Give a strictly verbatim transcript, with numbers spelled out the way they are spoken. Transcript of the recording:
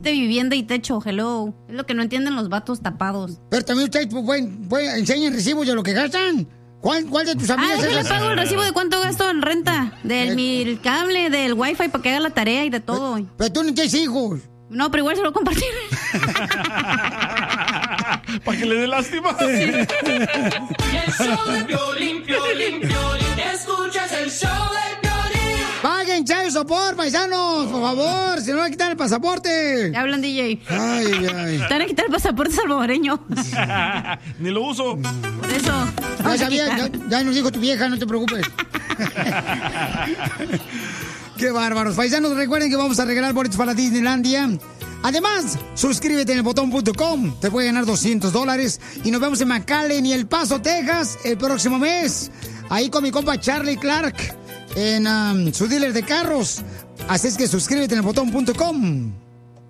necesite vivienda y techo, hello. Es lo que no entienden los vatos tapados. Pero también ustedes pues, pueden, pueden, enseñan recibos de lo que gastan. ¿Cuál, cuál de tus amigas? Ah, yo le pago el recibo de cuánto gasto en renta. Del eh, mi cable, del wifi para que haga la tarea y de todo. Pero, pero tú no tienes hijos. No, pero igual se lo compartí. Para que le dé lástima. Y el show de Piolín, Piolín, Piolín. Escuchas el show de Piolín. Paguen chayo sopor, paisanos, por favor. Si no, van a quitar el pasaporte. Ya hablan, D J. Ay, ay. Te van a quitar el pasaporte salvadoreño. Ni lo uso. Por eso. Ya sabía, ya, ya nos dijo tu vieja, no te preocupes. Qué bárbaros. Paisanos, recuerden que vamos a regalar boletos para Disneylandia. Además, suscríbete en el botón punto com. Te puede ganar doscientos dólares. Y nos vemos en McAllen y El Paso, Texas, el próximo mes. Ahí con mi compa Charlie Clark en um, su dealer de carros. Así es que suscríbete en el botón punto com.